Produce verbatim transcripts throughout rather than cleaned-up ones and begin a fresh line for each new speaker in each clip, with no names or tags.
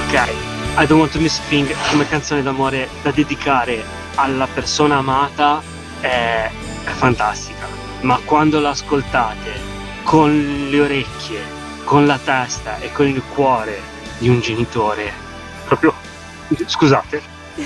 ok, I Don't Want to Miss a Thing come canzone d'amore da dedicare alla persona amata è, è fantastica, ma quando l'ascoltate con le orecchie, con la testa e con il cuore di un genitore, proprio, scusate,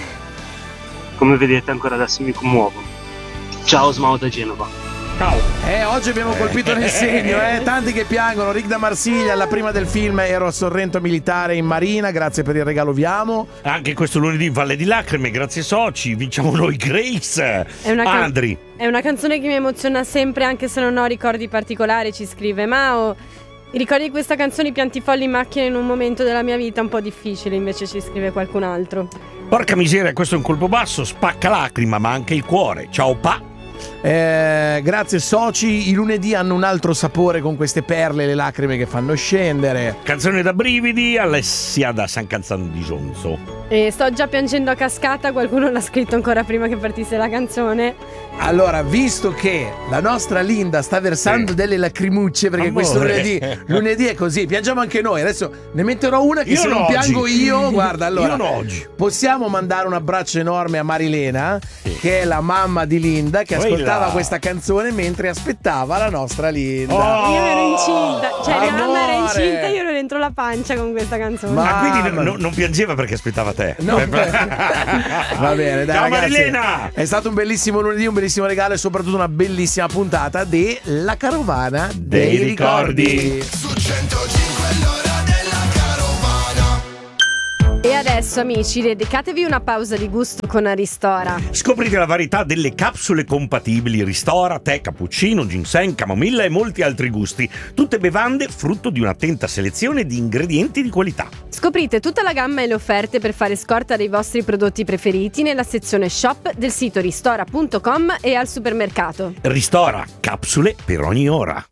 come vedete ancora adesso mi commuovo. Ciao Smao da Genova.
Ciao.
Eh, oggi abbiamo colpito nel segno, eh. Tanti che piangono. Rick da Marsiglia, la prima del film ero a Sorrento Militare in Marina, grazie per il regalo Viamo.
Anche questo lunedì Valle di Lacrime, grazie soci, vinciamo noi Grace.
È una can-
Andri.
È una canzone che mi emoziona sempre, anche se non ho ricordi particolari, ci scrive Mao. I ricordi di questa canzone, i pianti folli in macchina in un momento della mia vita un po' difficile, invece ci scrive qualcun altro.
Porca miseria, questo è un colpo basso, spacca lacrima ma anche il cuore. Ciao pa.
Eh, grazie soci, i lunedì hanno un altro sapore con queste perle e le lacrime che fanno scendere.
Canzone da brividi, Alessia da San Canzano di Sonzo.
E sto già piangendo a cascata, qualcuno l'ha scritto ancora prima che partisse la canzone.
Allora, visto che la nostra Linda sta versando
sì.
delle lacrimucce, perché
Amore.
questo lunedì, lunedì è così, piangiamo anche noi. Adesso ne metterò una che
Io
se non
oggi.
piango io, guarda, allora
Io non oggi.
possiamo mandare un abbraccio enorme a Marilena,
sì.
che è la mamma di Linda, che
Quella.
ascoltava questa canzone mentre aspettava la nostra Linda.
Oh,
Io ero incinta, cioè Rihanna era
amore.
incinta, io ero dentro la pancia con questa canzone.
Ma-
Ah, quindi
Mamma.
no- non piangeva perché aspettava te.
No, va bene, dai
Ciao
ragazzi.
Marilena.
È stato un bellissimo lunedì, un bellissimo regalo e soprattutto una bellissima puntata di La Carovana dei,
Dei ricordi.
ricordi.
Su centocinque l'ora della carovana.
E adesso amici, dedicatevi una pausa di gusto con Aristora.
Scoprite la varietà delle capsule compatibili Ristora, tè, cappuccino, ginseng, camomilla e molti altri gusti. Tutte bevande frutto di un'attenta selezione di ingredienti di qualità.
Scoprite tutta la gamma e le offerte per fare scorta dei vostri prodotti preferiti nella sezione shop del sito ristora punto com e al supermercato.
Ristora, capsule per ogni ora.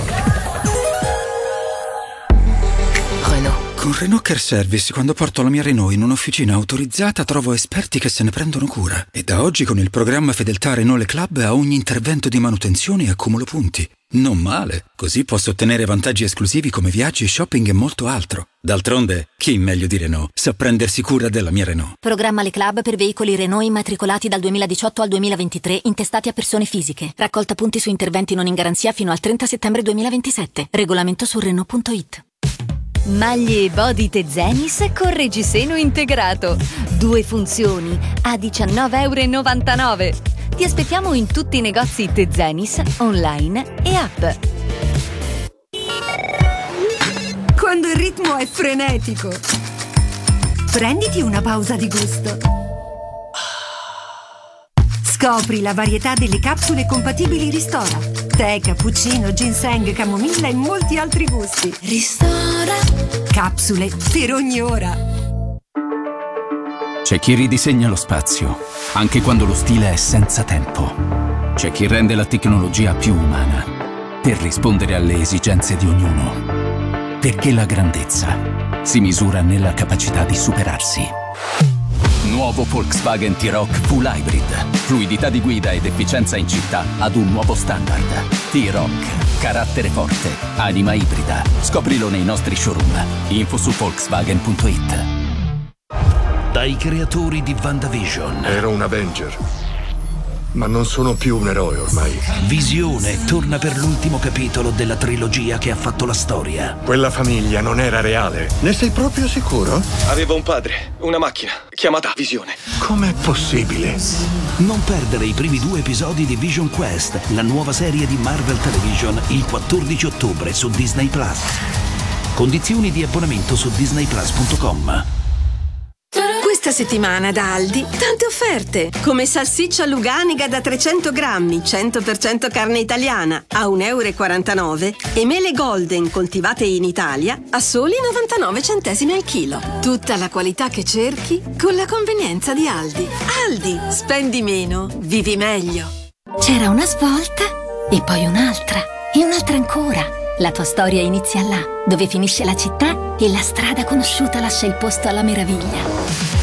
Renault. Con Renault Care Service, quando porto la mia Renault in un'officina autorizzata, trovo esperti che se ne prendono cura. E da oggi con il programma Fedeltà Renault Le Club a ogni intervento di manutenzione accumulo punti. Non male, così posso ottenere vantaggi esclusivi come viaggi, shopping e molto altro. D'altronde, chi meglio di Renault sa prendersi cura della mia Renault.
Programma Le Club per veicoli Renault immatricolati dal duemiladiciotto al duemilaventitré, intestati a persone fisiche. Raccolta punti su interventi non in garanzia fino al trenta settembre duemilaventisette. Regolamento su Renault punto it.
Maglie Body Tezenis con reggiseno integrato. Due funzioni a diciannove e novantanove euro. Ti aspettiamo in tutti i negozi Tezenis, online e app.
Quando il ritmo è frenetico, prenditi una pausa di gusto. Scopri la varietà delle capsule compatibili Ristora. Tè, cappuccino, ginseng, camomilla e molti altri gusti. Ristora. Capsule per ogni ora.
C'è chi ridisegna lo spazio, anche quando lo stile è senza tempo. C'è chi rende la tecnologia più umana, per rispondere alle esigenze di ognuno. Perché la grandezza si misura nella capacità di superarsi. Nuovo Volkswagen T-Roc Full Hybrid. Fluidità di guida ed efficienza in città ad un nuovo standard. T-Roc. Carattere forte. Anima ibrida. Scoprilo nei nostri showroom. Info su Volkswagen punto it.
Dai creatori di WandaVision.
Ero un Avenger, ma non sono più un eroe ormai.
Visione torna per l'ultimo capitolo della trilogia che ha fatto la storia.
Quella famiglia non era reale. Ne sei proprio sicuro?
Avevo un padre, una macchina, chiamata Visione.
Com'è possibile?
Non perdere i primi due episodi di Vision Quest, la nuova serie di Marvel Television, il quattordici ottobre su Disney Plus. Condizioni di abbonamento su disney plus punto com.
Questa settimana da Aldi, tante offerte, come salsiccia Luganiga da trecento grammi, cento per cento carne italiana, a un euro e quarantanove e mele Golden coltivate in Italia a soli novantanove centesimi al chilo. Tutta la qualità che cerchi con la convenienza di Aldi. Aldi, spendi meno, vivi meglio.
C'era una svolta e poi un'altra e un'altra ancora. La tua storia inizia là, dove finisce la città e la strada conosciuta lascia il posto alla meraviglia.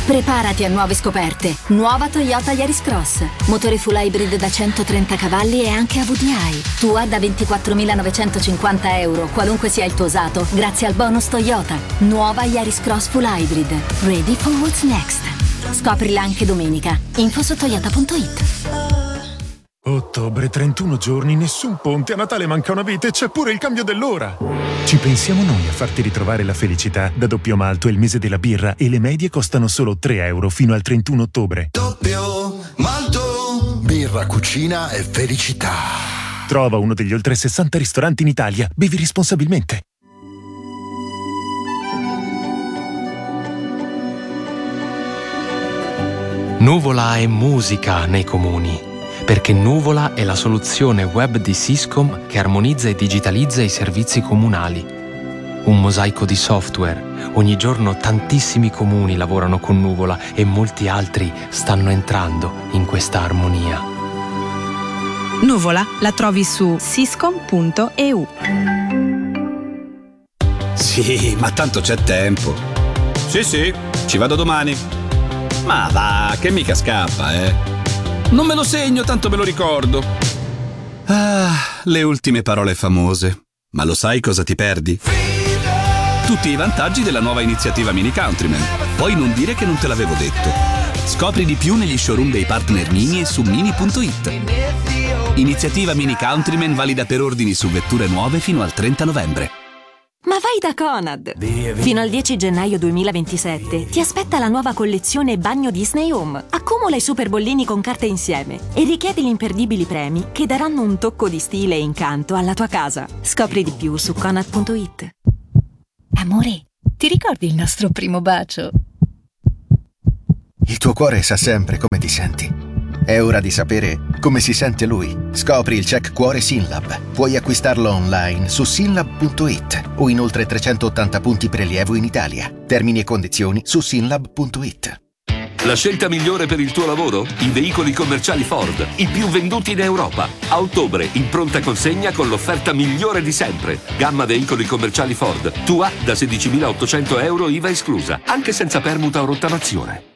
Preparati a nuove scoperte. Nuova Toyota Yaris Cross. Motore full hybrid da centotrenta cavalli e anche A V D I. Tua da ventiquattromilanovecentocinquanta euro, qualunque sia il tuo usato, grazie al bonus Toyota. Nuova Yaris Cross full hybrid. Ready for what's next. Scoprila anche domenica. Info su toyota punto it.
Ottobre, trentuno giorni, nessun ponte, a Natale manca una vita e c'è pure il cambio dell'ora. Ci pensiamo noi a farti ritrovare la felicità. Da Doppio Malto è il mese della birra e le medie costano solo tre euro fino al trentuno ottobre.
Doppio Malto. Birra, cucina e felicità.
Trova uno degli oltre sessanta ristoranti in Italia. Bevi responsabilmente.
Nuvola è musica nei comuni, perché Nuvola è la soluzione web di Syscom che armonizza e digitalizza i servizi comunali. Un mosaico di software. Ogni giorno tantissimi comuni lavorano con Nuvola e molti altri stanno entrando in questa armonia.
Nuvola la trovi su syscom punto e u.
Sì, ma tanto c'è tempo. Sì, sì, ci vado domani. Ma va, che mica scappa, eh. Non me lo segno, tanto me lo ricordo. Ah, le ultime parole famose. Ma lo sai cosa ti perdi? Tutti i vantaggi della nuova iniziativa Mini Countryman. Poi non dire che non te l'avevo detto. Scopri di più negli showroom dei partner Mini e su mini punto it. Iniziativa Mini Countryman valida per ordini su vetture nuove fino al trenta novembre.
Ma vai da Conad! Fino al dieci gennaio duemilaventisette ti aspetta la nuova collezione Bagno Disney Home. Accumula i super bollini con carte insieme e richiedi gli imperdibili premi che daranno un tocco di stile e incanto alla tua casa. Scopri di più su conad punto it.
Amore, ti ricordi il nostro primo bacio?
Il tuo cuore sa sempre come ti senti. È ora di sapere come si sente lui. Scopri il check cuore Synlab. Puoi acquistarlo online su synlab punto it o in oltre trecentottanta punti prelievo in Italia. Termini e condizioni su synlab punto it.
La scelta migliore per il tuo lavoro? I veicoli commerciali Ford, i più venduti in Europa. A ottobre, in pronta consegna con l'offerta migliore di sempre. Gamma veicoli commerciali Ford. Tua da sedicimilaottocento euro I V A esclusa, anche senza permuta o rottamazione.